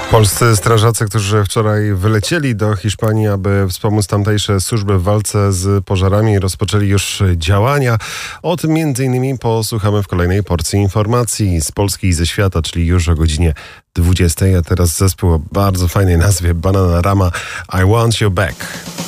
Polscy strażacy, którzy wczoraj wylecieli do Hiszpanii, aby wspomóc tamtejsze służby w walce z pożarami, rozpoczęli już działania. O tym m.in. posłuchamy w kolejnej porcji informacji z Polski i ze świata, czyli już o godzinie 20. A teraz zespół o bardzo fajnej nazwie Bananarama, I Want You Back.